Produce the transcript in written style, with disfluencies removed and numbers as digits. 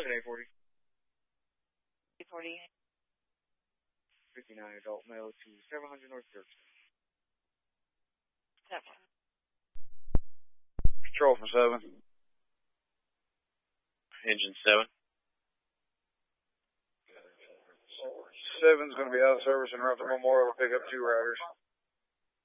840. 840. 59 adult male to 700 North 3rd. 7. Control for 7. Engine 7. 7's going to be out of service and route to Memorial to pick up 2 riders.